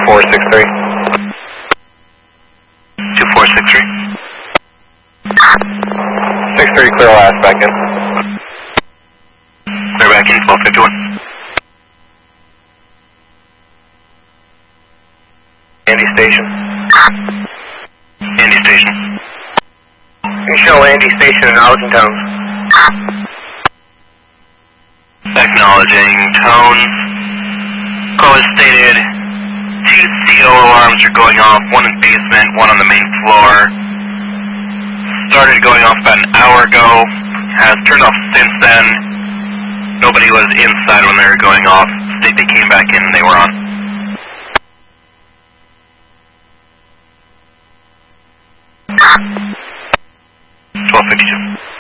2463. 2463. 63 clear last back in. Clear back in, 1251. Andy Station. Andy Station. You show Andy Station in Allentown. Acknowledging tone. Call is stated. 2 CO alarms are going off, one in the basement, one on the main floor. Started going off about an hour ago, has turned off since then. Nobody was inside when they were going off. State they came back in and they were on. 1252.